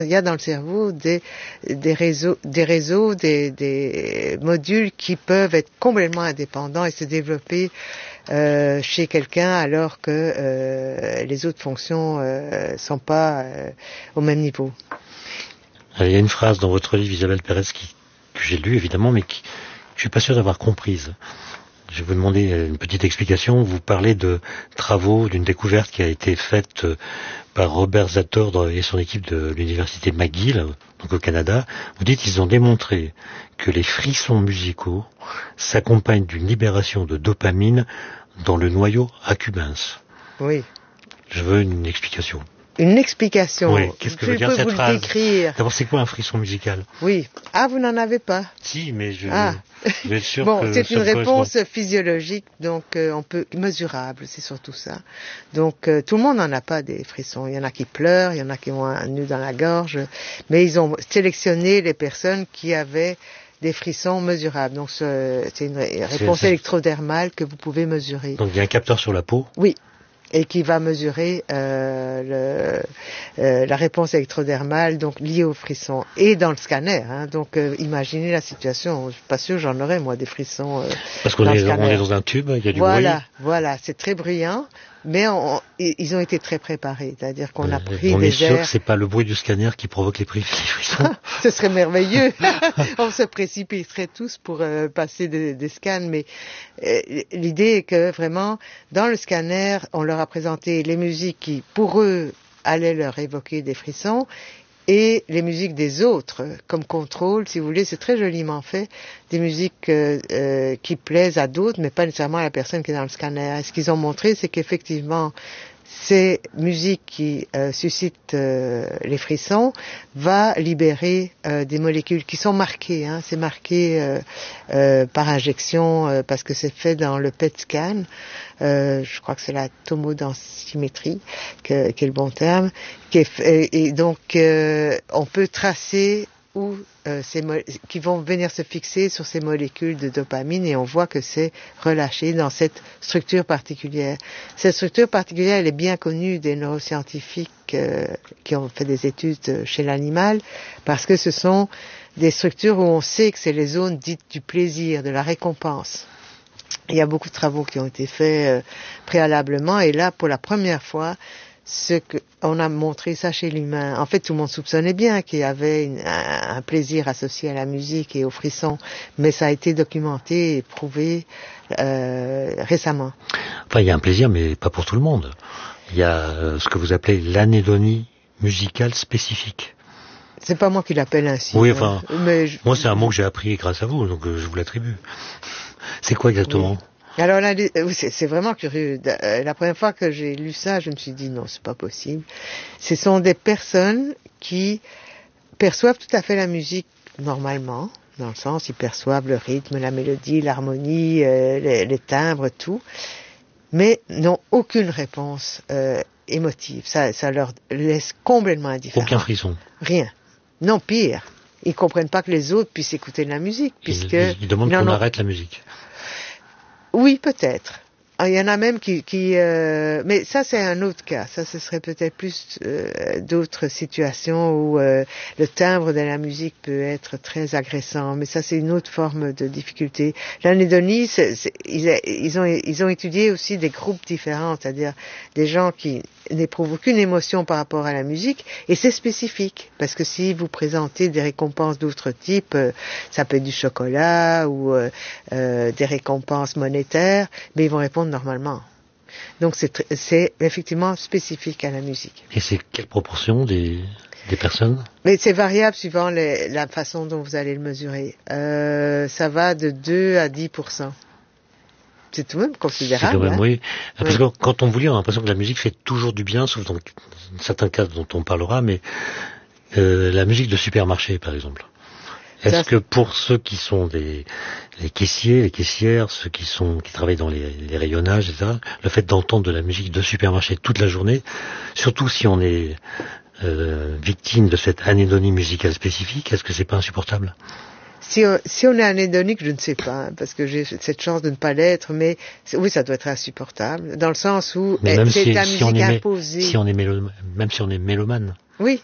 Il y a dans le cerveau des modules qui peuvent être complètement indépendants et se développer chez quelqu'un alors que les autres fonctions sont pas au même niveau. Alors, il y a une phrase dans votre livre, Isabelle Pérez, que j'ai lue évidemment, mais que je suis pas sûr d'avoir comprise. Je vais vous demander une petite explication. Vous parlez de travaux, d'une découverte qui a été faite par Robert Zator et son équipe de l'université McGill, donc au Canada. Vous dites qu'ils ont démontré que les frissons musicaux s'accompagnent d'une libération de dopamine dans le noyau accumbens. Oui. Je veux une explication. Une explication. Oui, qu'est-ce que veut dire cette phrase? Décrire. D'abord, c'est quoi un frisson musical? Oui. Ah, vous n'en avez pas? Si, mais je vais être sûr bon, que c'est une réponse correspond. Physiologique, donc on peut mesurable, c'est surtout ça. Donc tout le monde n'en a pas des frissons. Il y en a qui pleurent, il y en a qui ont un nœud dans la gorge, mais ils ont sélectionné les personnes qui avaient des frissons mesurables. Donc c'est une réponse électrodermale que vous pouvez mesurer. Donc il y a un capteur sur la peau? Oui. Et qui va mesurer la réponse électrodermale donc liée aux frissons et dans le scanner. Hein, donc imaginez la situation. Je suis pas sûre j'en aurais moi des frissons. Parce qu'on est dans un tube, il y a du bruit. Voilà, c'est très bruyant. Mais ils ont été très préparés, c'est-à-dire qu'on a pris on des est sûr airs. que c'est pas le bruit du scanner qui provoque les frissons. Ce serait merveilleux. On se précipiterait tous pour passer des scans, mais l'idée est que vraiment, dans le scanner, on leur a présenté les musiques qui, pour eux, allaient leur évoquer des frissons, et les musiques des autres, comme contrôle, si vous voulez, c'est très joliment fait, des musiques qui plaisent à d'autres, mais pas nécessairement à la personne qui est dans le scanner. Et ce qu'ils ont montré, c'est qu'effectivement, ces musiques qui suscitent les frissons va libérer des molécules qui sont marquées. Hein, c'est marqué par injection parce que c'est fait dans le PET scan. Je crois que c'est la tomodensitométrie qui est le bon terme. Et donc on peut tracer où qui vont venir se fixer sur ces molécules de dopamine et on voit que c'est relâché dans cette structure particulière. Cette structure particulière, elle est bien connue des neuroscientifiques qui ont fait des études chez l'animal parce que ce sont des structures où on sait que c'est les zones dites du plaisir, de la récompense. Il y a beaucoup de travaux qui ont été faits préalablement et là, pour la première fois, on a montré ça chez l'humain. En fait, tout le monde soupçonnait bien qu'il y avait un plaisir associé à la musique et aux frissons, mais ça a été documenté et prouvé récemment. Enfin, il y a un plaisir, mais pas pour tout le monde. Il y a ce que vous appelez l'anédonie musicale spécifique. C'est pas moi qui l'appelle ainsi. Oui, enfin, mais moi c'est un mot que j'ai appris grâce à vous, donc je vous l'attribue. C'est quoi exactement? Oui. Alors là, c'est vraiment curieux. La première fois que j'ai lu ça, je me suis dit non, c'est pas possible. Ce sont des personnes qui perçoivent tout à fait la musique normalement, dans le sens ils perçoivent le rythme, la mélodie, l'harmonie, les timbres, tout, mais n'ont aucune réponse émotive. Ça leur laisse complètement indifférent. Aucun frisson. Rien. Non, pire. Ils comprennent pas que les autres puissent écouter de la musique, puisque ils demandent qu'on arrête la musique. Oui, peut-être. Il y en a même mais ça c'est un autre cas. Ça, ce serait peut-être plus d'autres situations où le timbre de la musique peut être très agressant. Mais ça, c'est une autre forme de difficulté. L'anédonie, ils ont étudié aussi des groupes différents, c'est-à-dire des gens qui n'éprouvent aucune émotion par rapport à la musique, et c'est spécifique, parce que si vous présentez des récompenses d'autres types, ça peut être du chocolat ou des récompenses monétaires, mais ils vont répondre normalement. Donc c'est effectivement spécifique à la musique. Et c'est quelle proportion des personnes? Mais c'est variable suivant la façon dont vous allez le mesurer. Ça va de 2 à 10%. C'est tout de même considérable. C'est quand même, hein? oui. Parce que quand on vous lit, on a l'impression que la musique fait toujours du bien, sauf dans certains cas dont on parlera, mais la musique de supermarché, par exemple. Est-ce que pour ceux qui sont les caissiers, les caissières, ceux qui travaillent dans les rayonnages, etc., le fait d'entendre de la musique de supermarché toute la journée, surtout si on est victime de cette anédonie musicale spécifique, est-ce que c'est pas insupportable? Si on est anédonique, je ne sais pas, hein, parce que j'ai cette chance de ne pas l'être, mais oui, ça doit être insupportable, dans le sens où c'est la musique imposée. Même si on est mélomane. Oui.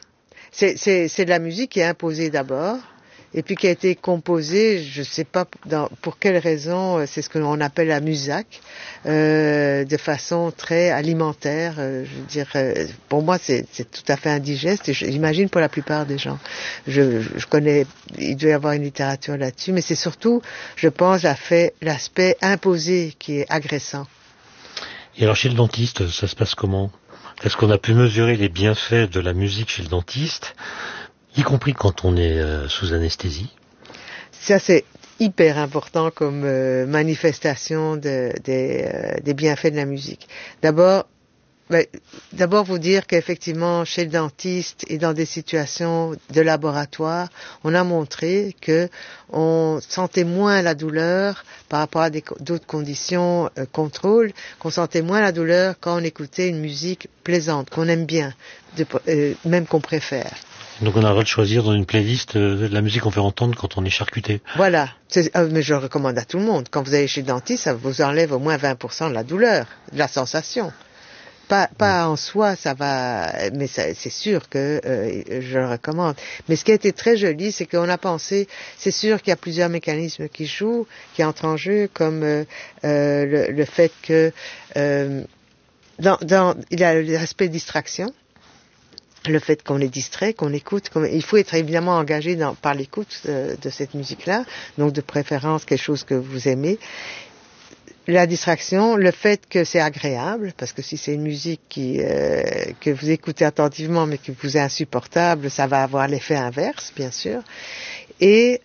C'est de la musique qui est imposée d'abord, et puis qui a été composée, je ne sais pas pour quelle raison, c'est ce que l'on appelle la musac, de façon très alimentaire. Je veux dire, pour moi, c'est tout à fait indigeste, et j'imagine pour la plupart des gens. Je connais, il doit y avoir une littérature là-dessus, mais c'est surtout, je pense, l'aspect imposé qui est agressant. Et alors chez le dentiste, ça se passe comment? Est-ce qu'on a pu mesurer les bienfaits de la musique chez le dentiste, y compris quand on est sous anesthésie? Ça, c'est hyper important comme manifestation des bienfaits de la musique. D'abord vous dire qu'effectivement, chez le dentiste et dans des situations de laboratoire, on a montré que on sentait moins la douleur par rapport à d'autres conditions contrôle, qu'on sentait moins la douleur quand on écoutait une musique plaisante, qu'on aime bien, même qu'on préfère. Donc on a le droit de choisir dans une playlist de la musique qu'on fait entendre quand on est charcuté. Voilà, mais je le recommande à tout le monde. Quand vous allez chez le dentiste, ça vous enlève au moins 20% de la douleur, de la sensation. Pas en soi, ça va, mais c'est sûr que je le recommande. Mais ce qui a été très joli, c'est qu'on a pensé, c'est sûr qu'il y a plusieurs mécanismes qui jouent, qui entrent en jeu, comme le fait que il y a l'aspect distraction. Le fait qu'on est distrait, qu'on écoute, il faut être évidemment engagé par l'écoute de cette musique-là, donc de préférence quelque chose que vous aimez. La distraction, le fait que c'est agréable, parce que si c'est une musique que vous écoutez attentivement mais qui vous est insupportable, ça va avoir l'effet inverse, bien sûr. Et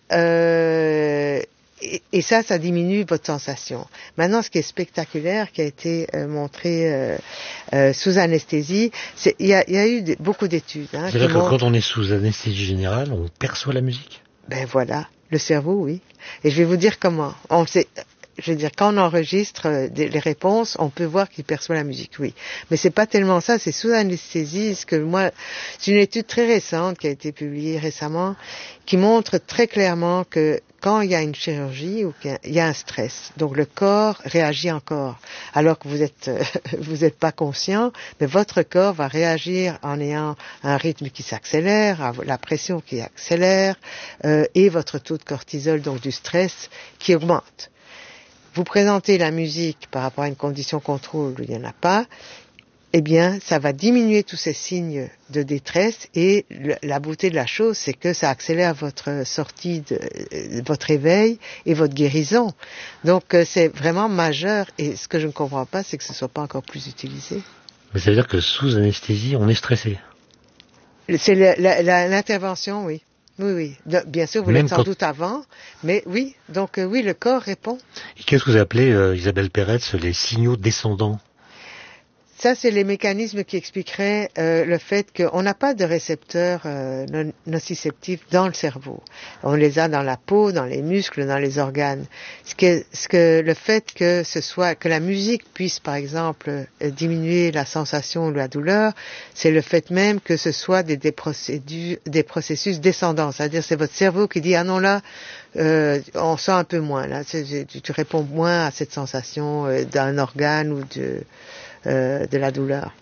ça diminue votre sensation. Maintenant, ce qui est spectaculaire, qui a été montré sous anesthésie, il y a eu beaucoup d'études. C'est-à-dire que quand on est sous anesthésie générale, on perçoit la musique? Ben voilà, le cerveau, oui. Et je vais vous dire comment. Je veux dire, quand on enregistre les réponses, on peut voir qu'il perçoit la musique, oui. Mais c'est pas tellement ça, c'est sous anesthésie, c'est une étude très récente qui a été publiée récemment, qui montre très clairement que quand il y a une chirurgie ou qu'il y a un stress, donc le corps réagit encore, alors que vous êtes pas conscient, mais votre corps va réagir en ayant un rythme qui s'accélère, la pression qui accélère, et votre taux de cortisol, donc du stress, qui augmente. Vous présentez la musique par rapport à une condition contrôle où il n'y en a pas, eh bien, ça va diminuer tous ces signes de détresse et la beauté de la chose, c'est que ça accélère votre sortie votre éveil et votre guérison. Donc, c'est vraiment majeur et ce que je ne comprends pas, c'est que ce ne soit pas encore plus utilisé. Mais ça veut dire que sous anesthésie, on est stressé? C'est l'intervention, oui. Oui. Bien sûr, vous l'êtes sans doute avant, mais oui. Donc oui, le corps répond. Et qu'est-ce que vous appelez, Isabelle Peretz, les signaux descendants? Ça, c'est les mécanismes qui expliqueraient le fait qu'on n'a pas de récepteurs nociceptifs dans le cerveau. On les a dans la peau, dans les muscles, dans les organes. Le fait que la musique puisse, par exemple, diminuer la sensation ou la douleur, c'est le fait même que ce soit des processus descendants. C'est-à-dire, c'est votre cerveau qui dit, ah non, là, on sent un peu moins, là, tu réponds moins à cette sensation d'un organe ou de la douleur.